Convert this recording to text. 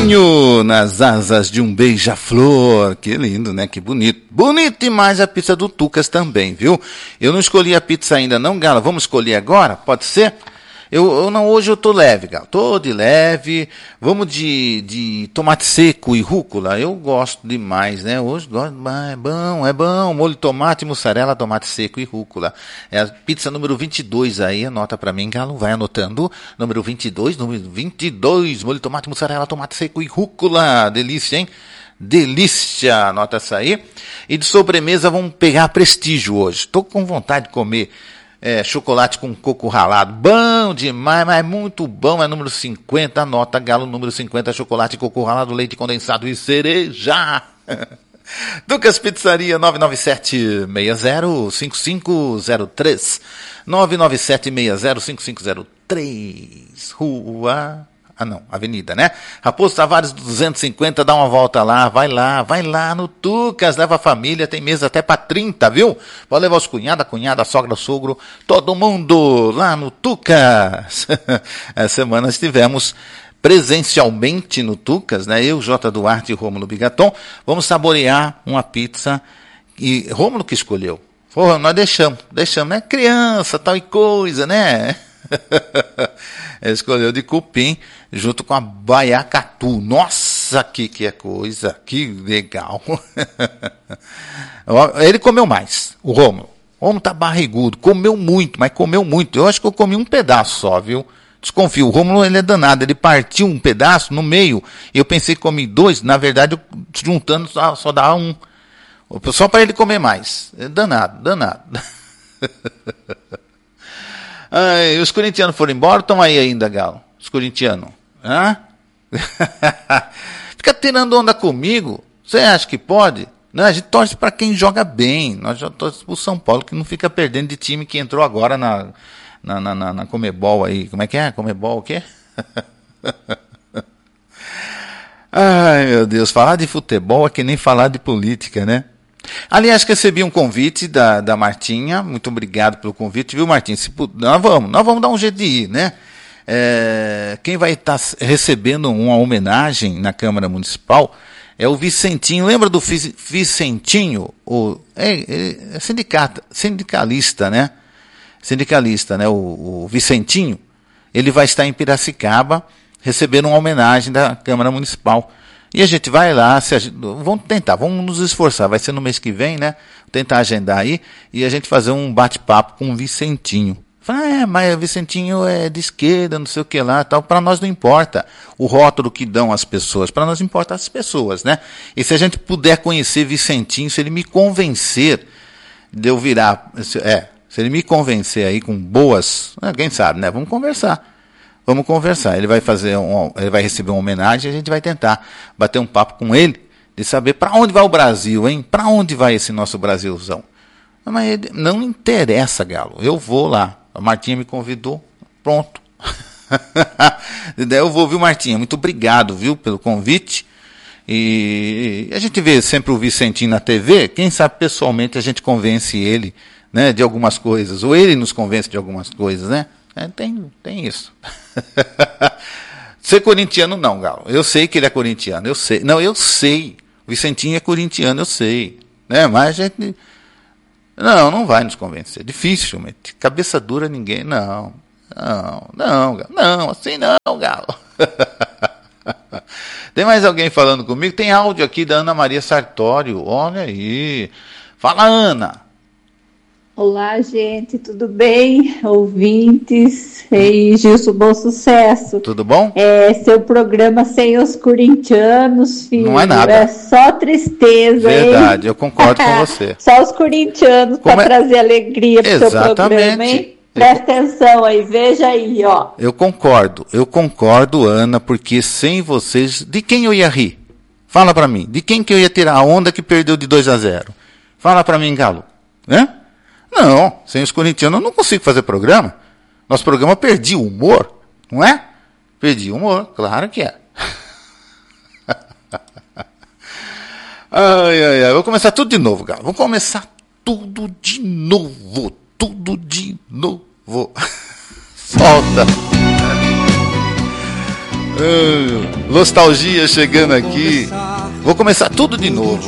Ninho nas asas de um beija-flor. Que lindo, né? Que bonito. Bonito demais a pizza do Tucas também, viu? Eu não escolhi a pizza ainda não, Gala. Vamos escolher agora? Pode ser? Eu não, hoje eu tô leve, Galo. Tô de leve. Vamos de tomate seco e rúcula. Eu gosto demais, né? Hoje gosto. É bom. Molho de tomate, mussarela, tomate seco e rúcula. É a pizza número 22 aí. Anota pra mim, Galo. Vai anotando. Número 22. Molho de tomate, mussarela, tomate seco e rúcula. Delícia, hein? Delícia. Anota essa aí. E de sobremesa vamos pegar Prestígio hoje. Tô com vontade de comer chocolate com coco ralado, bom demais, mas muito bom, é número 50, anota, Galo, número 50, chocolate, coco ralado, leite condensado e cereja. Tucas Pizzaria, 997-60-5503, 997-60-5503, Rua... Avenida, né? Raposo Tavares 250, dá uma volta lá, vai lá no Tucas, leva a família, tem mesa até para 30, viu? Pode levar os cunhados, a cunhada, a sogra, o sogro, todo mundo lá no Tucas. Essa semana estivemos presencialmente no Tucas, né? Eu, J. Duarte e Rômulo Bigaton, vamos saborear uma pizza e Rômulo que escolheu. Porra, nós deixamos, né? Criança, tal e coisa, né? Ele escolheu de cupim junto com a baiacatu. Nossa, que é coisa, que legal. Ele comeu mais, o Rômulo. O Rômulo tá barrigudo, comeu muito, mas comeu muito. Eu acho que eu comi um pedaço só, viu? Desconfio, o Rômulo ele é danado, ele partiu um pedaço no meio, eu pensei que comi dois, na verdade, juntando só dá um. Só para ele comer mais. Danado. Ai, os corintianos foram embora, estão aí ainda, Galo? Os corintianos. Hã? Fica tirando onda comigo. Você acha que pode? Não, a gente torce para quem joga bem. Nós já torcemos pro São Paulo, que não fica perdendo de time que entrou agora na Comebol aí. Como é que é? Comebol o quê? Ai, meu Deus, falar de futebol é que nem falar de política, né? Aliás, recebi um convite da Martinha, muito obrigado pelo convite, viu, Martinha? Nós vamos dar um jeito de ir, né? Quem vai estar recebendo uma homenagem na Câmara Municipal é o Vicentinho. Lembra do Vicentinho? É sindicalista, né? O Vicentinho. Ele vai estar em Piracicaba recebendo uma homenagem da Câmara Municipal. E a gente vai lá, vamos nos esforçar, vai ser no mês que vem, né? Tentar agendar aí e a gente fazer um bate-papo com o Vicentinho. Fala, mas o Vicentinho é de esquerda, não sei o que lá, tal. Para nós não importa o rótulo que dão as pessoas, para nós importa as pessoas, né? E se a gente puder conhecer Vicentinho, se ele me convencer de eu virar, se ele me convencer aí com boas, quem sabe, né? Vamos conversar. Ele vai ele vai receber uma homenagem e a gente vai tentar bater um papo com ele, de saber para onde vai o Brasil, hein? Para onde vai esse nosso Brasilzão? Mas não interessa, Galo. Eu vou lá. A Martinha me convidou. Pronto. Eu vou, viu, Martinha? Muito obrigado, viu, pelo convite. E a gente vê sempre o Vicentinho na TV. Quem sabe pessoalmente a gente convence ele, né, de algumas coisas. Ou ele nos convence de algumas coisas, né? Tem isso. Ser corintiano não, Galo. Eu sei que ele é corintiano, eu sei. Não, eu sei. O Vicentinho é corintiano, eu sei. Né? Mas a gente... Não vai nos convencer. Dificilmente. Cabeça dura ninguém. Não, Galo. Não, assim não, Galo. Tem mais alguém falando comigo? Tem áudio aqui da Ana Maria Sartório. Olha aí. Fala, Ana. Olá, gente, tudo bem? Ouvintes, e Gilson, bom sucesso. Tudo bom? Seu programa sem os corintianos, filho. Não é nada. É só tristeza, verdade, hein? Eu concordo com você. Só os corintianos para trazer alegria para o seu programa, hein? Presta atenção aí, veja aí, ó. Eu concordo, Ana, porque sem vocês, de quem eu ia rir? Fala para mim, de quem que eu ia tirar a onda que perdeu de 2-0? Fala para mim, Galo, né? Não, sem os corintianos eu não consigo fazer programa. Nosso programa perdi o humor, não é? Perdi o humor, claro que é. Ai. Vou começar tudo de novo, Galo. Vou começar tudo de novo. Solta. Nostalgia chegando aqui. Vou começar tudo de novo.